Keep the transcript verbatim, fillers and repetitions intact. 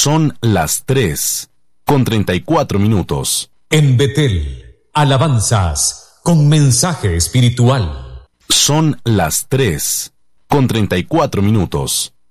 Son las tres con treinta y cuatro minutos. En Betel, alabanzas con mensaje espiritual. Son las tres con treinta y cuatro minutos.